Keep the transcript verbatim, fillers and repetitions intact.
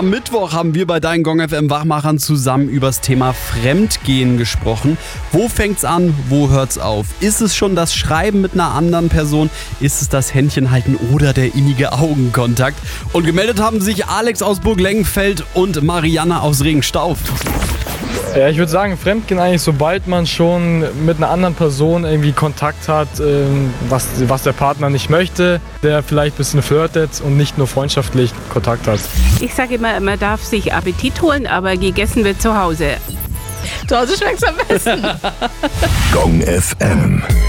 Am Mittwoch haben wir bei deinen Gong F M Wachmachern zusammen übers Thema Fremdgehen gesprochen. Wo fängt's an? Wo hört's auf? Ist es schon das Schreiben mit einer anderen Person? Ist es das Händchenhalten oder der innige Augenkontakt? Und gemeldet haben sich Alex aus Burglengenfeld und Marianne aus Regenstauf. Ja, ich würde sagen, Fremdgehen eigentlich, sobald man schon mit einer anderen Person irgendwie Kontakt hat, ähm, was, was der Partner nicht möchte, der vielleicht ein bisschen flirtet und nicht nur freundschaftlich Kontakt hat. Ich sage immer, man darf sich Appetit holen, aber gegessen wird zu Hause. Zu Hause schmeckt's am besten. Gong F M.